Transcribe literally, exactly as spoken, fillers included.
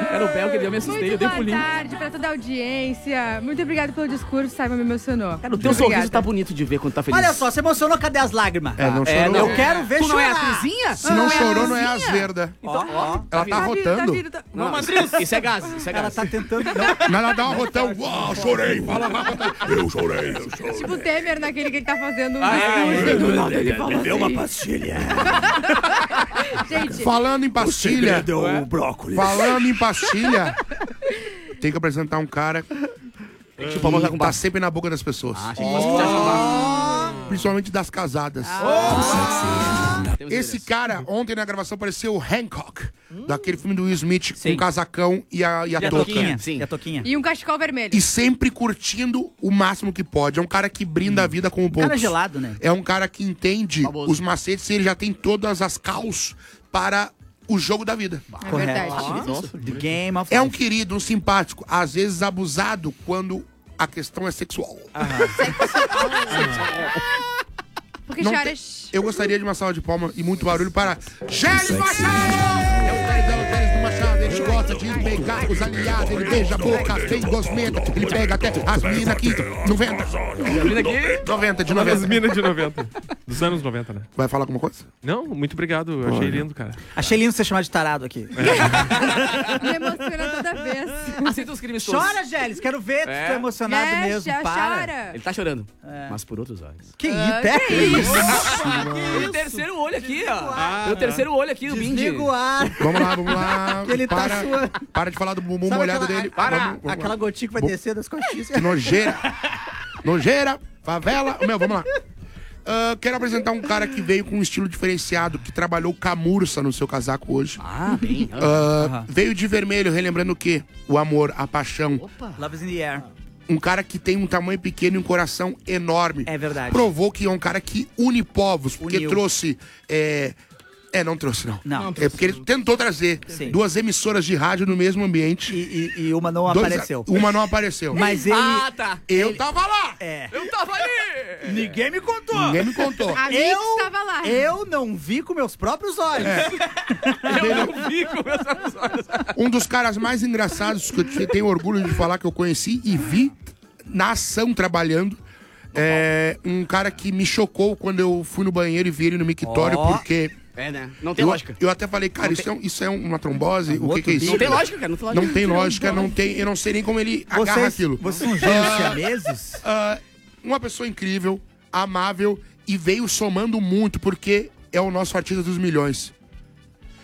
Era o Bel que eu me assustei, Muito eu dei boa pulinho. tarde pra toda a audiência. Muito obrigada pelo discurso, Simon, me emocionou. Cara, o teu Muito sorriso obrigada. tá bonito de ver quando tá feliz. Olha só, você emocionou, cadê as lágrimas? É, não É, chorou. não. Eu quero ver Tu não é chorar. atrizinha? Se não é chorou, não é atrizinha? azverda. Ó, ó. Ela tá Tá vindo, tá rotando. vindo, tá- Não, não, isso é gás, isso é Ela gás. tá tentando... Não. Mas ela dá um rotão. Uau, chorei. Fala lá. Eu chorei, eu chorei. Tipo o Temer naquele que ele tá fazendo um Ah, é, discurso é, e do é, nada ele é, fala me assim. deu uma pastilha. Gente, Falando em pastilha. Deu um brócolis. Falando em pastilha. Tem que apresentar um cara que Tipo, vamos lá com tá base. sempre na boca das pessoas. Ah, achei que fosse te achar. Principalmente das casadas. Temos Esse endereço. cara, ontem na gravação, apareceu o Hancock, daquele filme do Will Smith, Sim. com o casacão e a, e a E a touca. toquinha. Sim. E a toquinha. e um cachecol vermelho. E sempre curtindo o máximo que pode. É um cara que brinda a vida com o poucos. Cara gelado, né? É um cara que entende Famoso. os macetes e ele já tem todas as caus para o jogo da vida. É verdade. Nossa, The Game of É um Life. querido, um simpático, às vezes abusado quando a questão é sexual. Porque Não chora... tem- Eu gostaria de uma salva de palmas e muito barulho para Gélis Machado! É o Gélis, é o Gélis do Machado. Ele gosta de pegar os aliados, ele beija a boca, tem gosmento, ele pega até as minas aqui. noventa. Vindo aqui. noventa, de As noventa. minas de noventa. Dos anos noventa, né? Vai falar alguma coisa? Não, muito obrigado. Eu achei lindo, cara. Achei lindo você chamar de tarado aqui. Me emociona toda vez. Aceita os crimes todos. Chora, Gélis. Quero ver. É. Tu tá emocionado É, mesmo. já Para. chora. Ele tá chorando, mas por outros olhos. Que Ah, isso? que isso? Tem o terceiro olho aqui, ó. Tem o terceiro olho aqui, o Bindi. Desliga o ar. Vamos lá, vamos lá. Que ele tá para, suando. para de falar do bumbum Sabe molhado aquela- dele. Para. Vamos- vamos Aquela lá. gotinha que vai Bo- descer das costinhas. Que nojeira. Nojeira, favela. Meu, vamos lá. Ah, quero apresentar um cara que veio com um estilo diferenciado, que trabalhou camurça no seu casaco hoje. Ah, bem. Ah, Veio de vermelho, relembrando o quê? O amor, a paixão. Opa. Love is in the air. Um cara que tem um tamanho pequeno e um coração enorme. É verdade. Provou que é um cara que une povos, porque Uniu. trouxe... É... é, não trouxe, não. Não. É porque ele tentou trazer Sim. duas emissoras de rádio no mesmo ambiente. E, e- e uma não Dois- apareceu. Uma não apareceu. Mas ele... Ah, tá. Eu tava lá! É. Eu tava ali. Ninguém me contou. Ninguém me contou. A Mix Eu- estava lá. Eu não vi com meus próprios olhos. Eu não vi com meus próprios olhos. Um dos caras mais engraçados que eu tenho orgulho de falar que eu conheci e vi na ação trabalhando. É um cara que me chocou quando eu fui no banheiro e vi ele no mictório, Ó. porque... É, né? Não tem Eu, lógica. eu até falei, cara, isso é, um- isso é uma trombose? O que, que é isso? Não tem lógica, cara. Não tem lógica. Não tem lógica, não tem. Eu não sei nem como ele agarra Vocês, aquilo. vocês são gêmeos siameses? Ah, uma pessoa incrível, amável e veio somando muito, porque é o nosso artista dos milhões.